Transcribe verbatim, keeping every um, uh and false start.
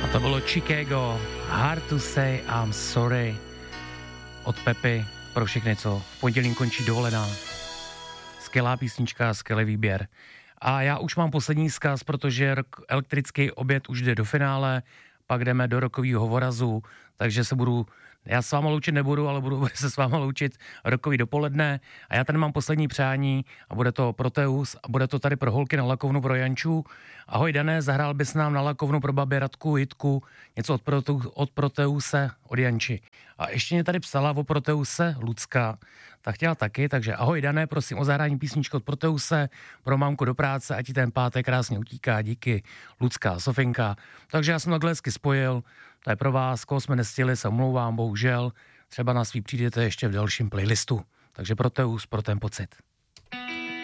To bylo Chicago, Hard to say I'm sorry od Pepy pro všechny, co v pondělí končí dovolená. Skvělá písnička, skvělý výběr. A já už mám poslední vzkaz, protože elektrický oběd už jde do finále, pak jdeme do rokovýho hovorazu, takže se budu, já s váma loučit nebudu, ale budu se s váma loučit rokový dopoledne a já tady mám poslední přání a bude to Proteus a bude to tady pro holky na lakovnu pro Janču. Ahoj Dané, zahrál bys nám na lakovnu pro babi Radku, Jitku, něco od, Proteu, od Proteuse, od Janči. A ještě mě tady psala o Proteuse Lucka, tak chtěla taky, takže ahoj Dané, prosím o zahrání písničku od Proteuse pro mámku do práce, ať ti ten pátek krásně utíká, díky Lucka, Sofinka. Takže já jsem takhle hezky spojil, to je pro vás, koho jsme nestihli, se omlouvám, bohužel, třeba na svý přijdete ještě v dalším playlistu. Takže Proteus pro ten pocit.